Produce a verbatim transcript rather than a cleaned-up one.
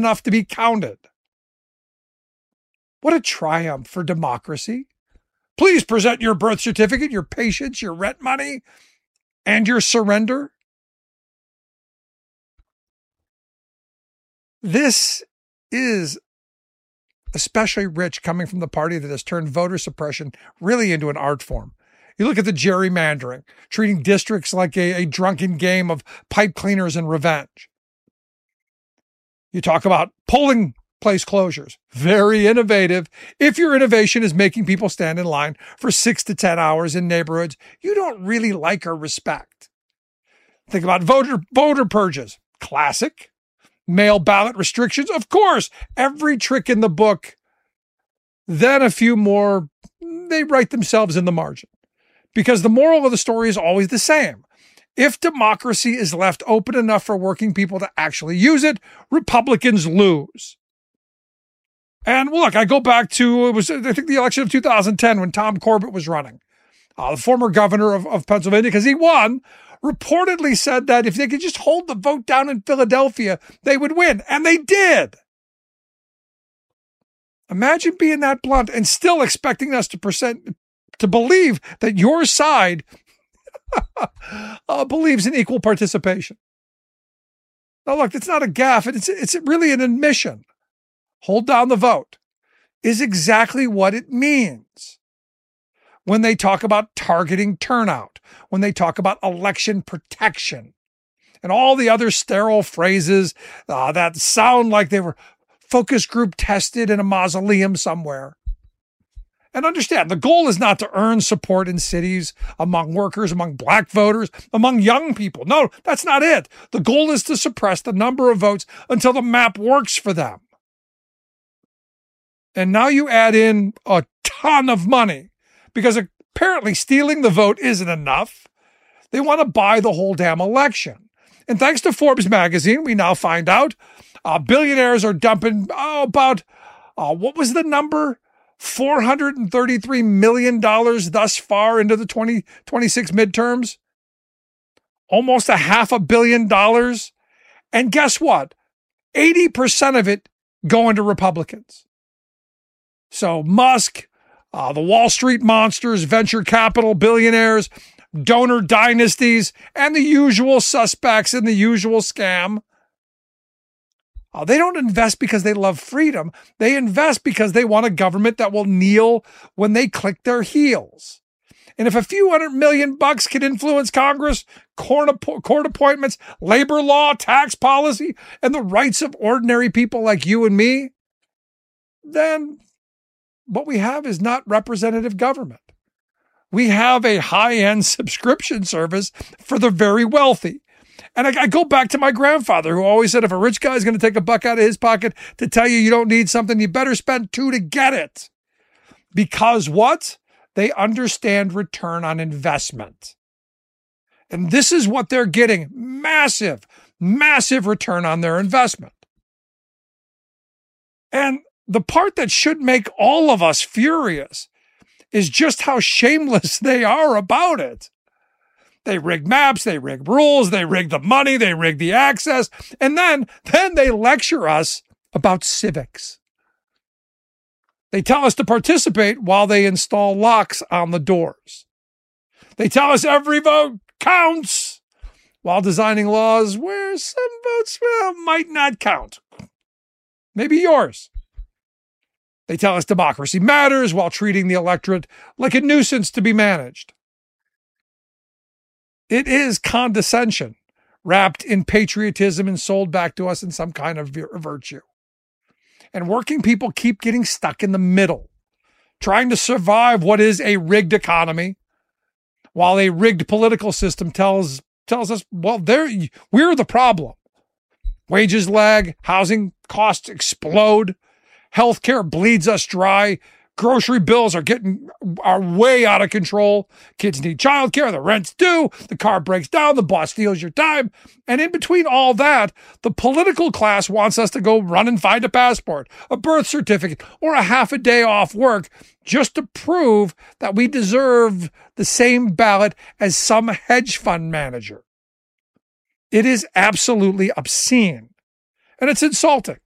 enough to be counted. What a triumph for democracy. Please present your birth certificate, your patience, your rent money, and your surrender. This is especially rich coming from the party that has turned voter suppression really into an art form. You look at the gerrymandering, treating districts like a, a drunken game of pipe cleaners and revenge. You talk about polling place closures. Very innovative. If your innovation is making people stand in line for six to ten hours in neighborhoods you don't really like or respect. Think about voter voter purges. Classic. Mail ballot restrictions. Of course, every trick in the book. Then a few more, they write themselves in the margin. Because the moral of the story is always the same. If democracy is left open enough for working people to actually use it, Republicans lose. And look, I go back to, it was, I think, the election of two thousand ten when Tom Corbett was running, uh, the former governor of, of Pennsylvania, because he won, reportedly said that if they could just hold the vote down in Philadelphia, they would win. And they did. Imagine being that blunt and still expecting us to present, to believe that your side uh, believes in equal participation. Now, look, it's not a gaffe. It's, it's really an admission. Hold down the vote is exactly what it means when they talk about targeting turnout, when they talk about election protection, and all the other sterile phrases uh, that sound like they were focus group tested in a mausoleum somewhere. And understand, the goal is not to earn support in cities, among workers, among black voters, among young people. No, that's not it. The goal is to suppress the number of votes until the map works for them. And now you add in a ton of money because apparently stealing the vote isn't enough. They want to buy the whole damn election. And thanks to Forbes magazine, we now find out uh, billionaires are dumping oh, about, uh, what was the number? four hundred thirty-three million dollars thus far into the twenty twenty-six midterms. Almost a half a billion dollars. And guess what? eighty percent of it going to Republicans. So Musk, uh, the Wall Street monsters, venture capital billionaires, donor dynasties, and the usual suspects in the usual scam. Uh, they don't invest because they love freedom. They invest because they want a government that will kneel when they click their heels. And if a few hundred million bucks can influence Congress, court, court appointments, labor law, tax policy, and the rights of ordinary people like you and me, then what we have is not representative government. We have a high-end subscription service for the very wealthy. And I, I go back to my grandfather who always said, if a rich guy is going to take a buck out of his pocket to tell you you don't need something, you better spend two to get it. Because what? They understand return on investment. And this is what they're getting. Massive, massive return on their investment. And the part that should make all of us furious is just how shameless they are about it. They rig maps, they rig rules, they rig the money, they rig the access, and then, then they lecture us about civics. They tell us to participate while they install locks on the doors. They tell us every vote counts while designing laws where some votes, well, might not count. Maybe yours. They tell us democracy matters while treating the electorate like a nuisance to be managed. It is condescension wrapped in patriotism and sold back to us in some kind of virtue. And working people keep getting stuck in the middle, trying to survive what is a rigged economy, while a rigged political system tells tells us, well, there we're the problem. Wages lag, housing costs explode, healthcare bleeds us dry, grocery bills are getting are way out of control. Kids need childcare, the rent's due, the car breaks down, the boss steals your time. And in between all that, the political class wants us to go run and find a passport, a birth certificate, or a half a day off work just to prove that we deserve the same ballot as some hedge fund manager. It is absolutely obscene. And it's insulting.